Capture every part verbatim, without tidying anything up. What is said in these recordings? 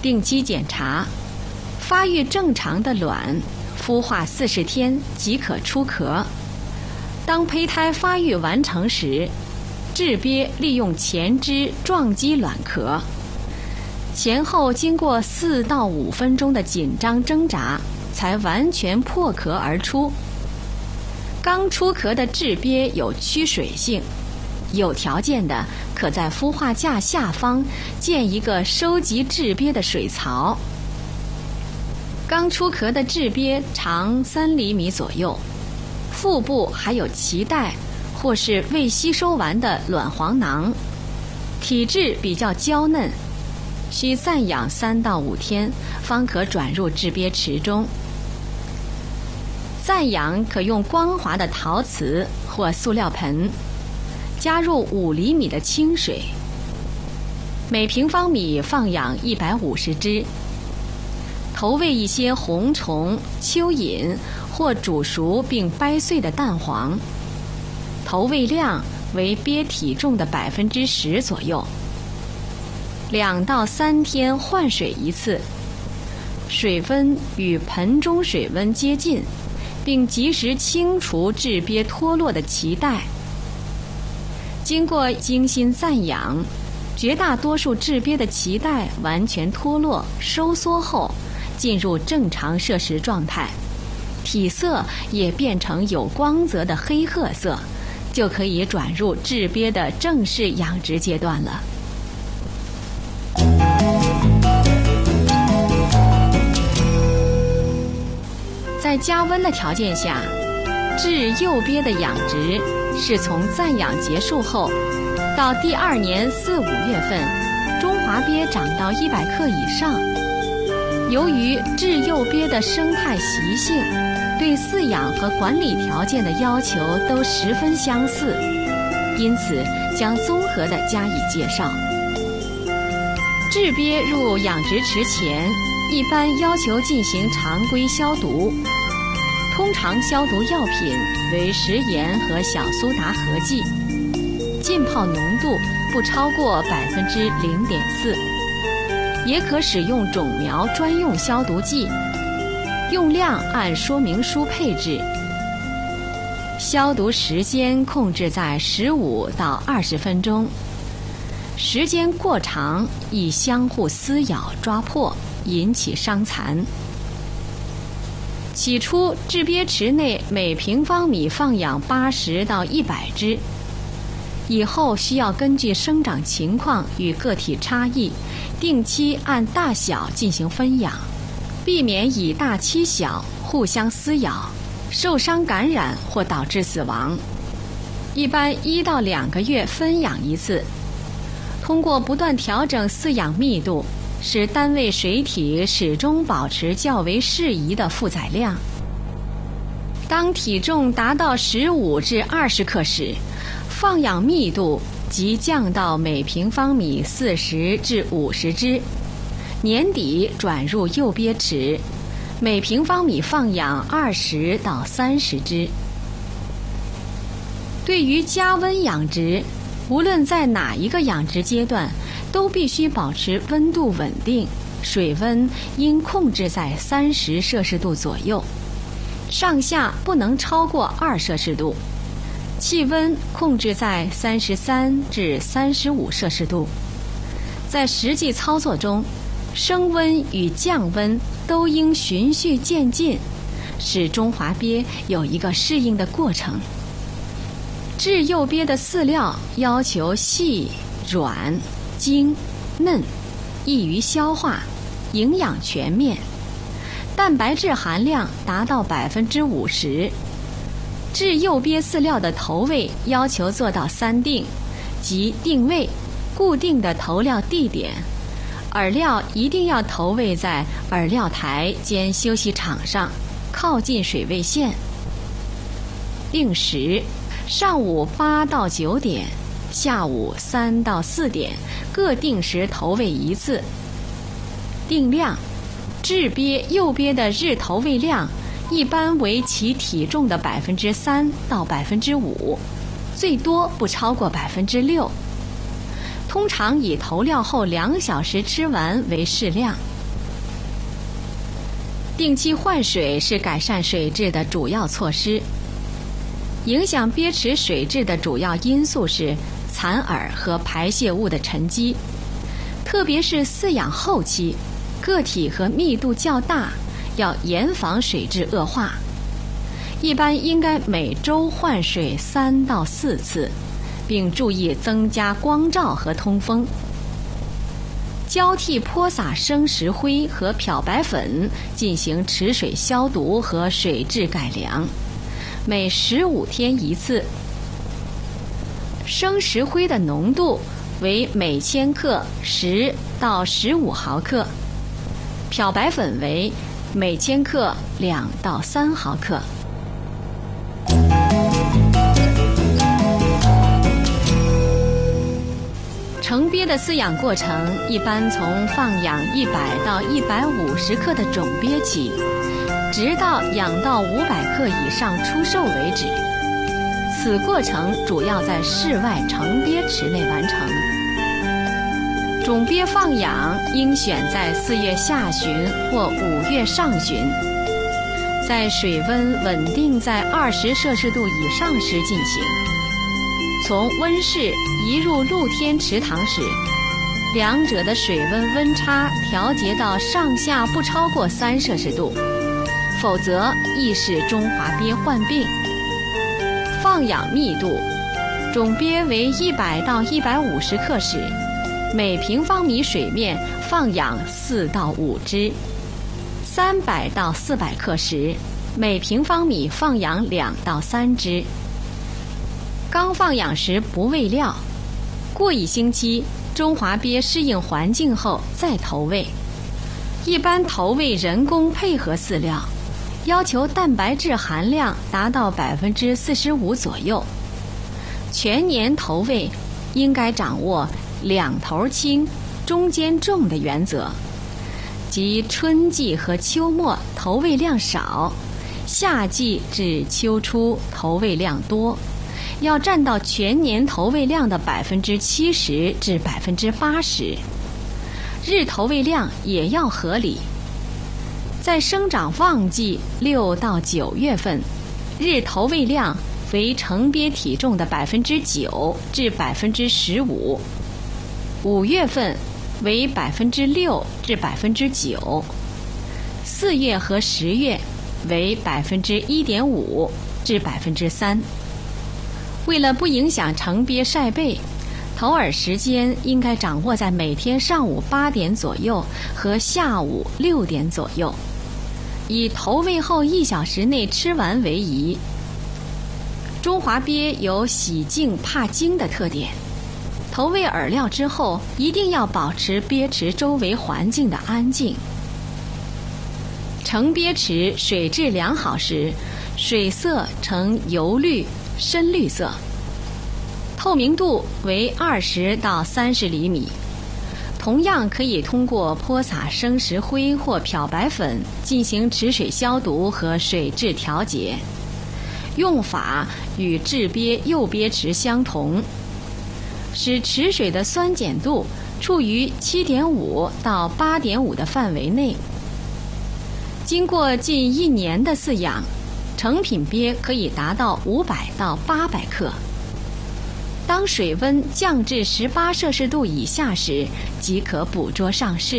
定期检查，发育正常的卵孵化四十天即可出壳。当胚胎发育完成时，雉鳖利用前肢撞击卵壳，前后经过四到五分钟的紧张挣扎，才完全破壳而出。刚出壳的雉鳖有趋水性，有条件的可在孵化架下方建一个收集雉鳖的水槽。刚出壳的雉鳖长三厘米左右，腹部还有脐带或是未吸收完的卵黄囊，体质比较娇嫩，需暂养三到五天方可转入雉鳖池中。暂养可用光滑的陶瓷或塑料盆，加入五厘米的清水，每平方米放养一百五十只，投喂一些红虫、蚯蚓或煮熟并掰碎的蛋黄，投喂量为鳖体重的百分之十左右。两到三天换水一次，水温与盆中水温接近，并及时清除雉鳖脱落的脐带。经过精心暂养，绝大多数雉鳖的脐带完全脱落收缩后，进入正常摄食状态，体色也变成有光泽的黑褐色，就可以转入雉鳖的正式养殖阶段了。在加温的条件下，雉幼鳖的养殖是从暂养结束后到第二年四五月份，中华鳖长到一百克以上。由于雉幼鳖的生态习性，对饲养和管理条件的要求都十分相似，因此将综合地加以介绍。雉鳖入养殖池前，一般要求进行常规消毒，通常消毒药品为食盐和小苏打合剂，浸泡浓度不超过百分之零点四，也可使用种苗专用消毒剂，用量按说明书配置。消毒时间控制在十五到二十分钟，时间过长易相互撕咬抓破，引起伤残。起初，雉鳖池内每平方米放养八十到一百只，以后需要根据生长情况与个体差异，定期按大小进行分养，避免以大欺小，互相撕咬，受伤感染或导致死亡。一般一到两个月分养一次，通过不断调整饲养密度，使单位水体始终保持较为适宜的负载量。当体重达到十五至二十克时，放养密度即降到每平方米四十至五十只，年底转入幼鳖池，每平方米放养二十到三十只。对于加温养殖，无论在哪一个养殖阶段，都必须保持温度稳定，水温应控制在三十摄氏度左右，上下不能超过二摄氏度，气温控制在三十三至三十五摄氏度。在实际操作中，升温与降温都应循序渐进，使中华鳖有一个适应的过程。雉幼鳖的饲料要求细、软、精、嫩，易于消化，营养全面，蛋白质含量达到百分之五十。雉幼鳖饲料的投喂要求做到三定，即定位、固定的投料地点，饵料一定要投喂在饵料台兼休息场上，靠近水位线。定时，上午八到九点，下午三到四点，各定时投喂一次。定量，雉鳖幼鳖的日投喂量一般为其体重的百分之三到百分之五，最多不超过百分之六。通常以投料后两小时吃完为适量。 定期换水是改善水质的主要措施。影响鳖池水质的主要因素是残饵和排泄物的沉积，特别是饲养后期，个体和密度较大，要严防水质恶化。一般应该每周换水三到四次，并注意增加光照和通风。交替泼洒生石灰和漂白粉进行池水消毒和水质改良，每十五天一次。生石灰的浓度为每千克十到十五毫克，漂白粉为每千克两到三毫克。成鳖的饲养过程一般从放养一百到一百五十克的种鳖起，直到养到五百克以上出售为止。此过程主要在室外成鳖池内完成。种鳖放养应选在四月下旬或五月上旬，在水温稳定在二十摄氏度以上时进行。从温室移入露天池塘时，两者的水温温差调节到上下不超过三摄氏度，否则易使中华鳖患病。放养密度，种鳖为一百到一百五十克时，每平方米水面放养四到五只；三百到四百克时，每平方米放养两到三只。刚放养时不喂料，过一星期中华鳖适应环境后再投喂。一般投喂人工配合饲料，要求蛋白质含量达到百分之四十五左右。全年投喂应该掌握两头轻、中间重的原则，即春季和秋末投喂量少，夏季至秋初投喂量多，要占到全年投喂量的百分之七十至百分之八十。日投喂量也要合理。在生长旺季六到九月份，日投喂量为成鳖体重的百分之九至百分之十五，五月份为百分之六至百分之九，四月和十月为百分之一点五至百分之三。为了不影响成鳖晒背，投饵时间应该掌握在每天上午八点左右和下午六点左右，以投喂后一小时内吃完为宜。中华鳖有喜静怕惊的特点，投喂饵料之后一定要保持鳖池周围环境的安静。成鳖池水质良好时，水色呈油绿、深绿色，透明度为二十到三十厘米。同样可以通过泼洒生石灰或漂白粉进行池水消毒和水质调节，用法与制鳖诱鳖池相同，使池水的酸碱度处于 七点五 到 八点五 的范围内。经过近一年的饲养，成品鳖可以达到五百到八百克。当水温降至十八摄氏度以下时，即可捕捉上市。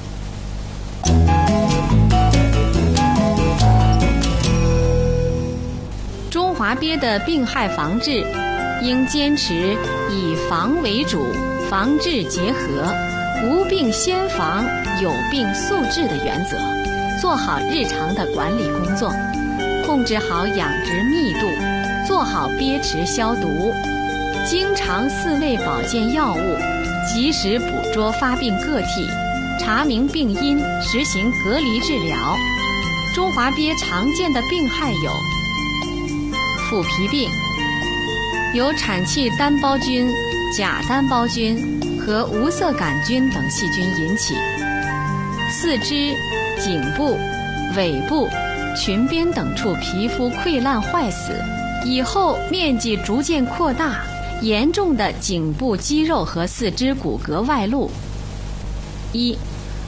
中华鳖的病害防治应坚持以防为主，防治结合，无病先防，有病速治的原则，做好日常的管理工作，控制好养殖密度，做好鳖池消毒，经常饲喂保健药物，及时捕捉发病个体，查明病因，实行隔离治疗。中华鳖常见的病害有腐皮病，由产气单胞菌、假单胞菌和无色杆菌等细菌引起，四肢、颈部、尾部、裙边等处皮肤溃烂坏死，以后面积逐渐扩大，严重的颈部肌肉和四肢骨骼外露。一、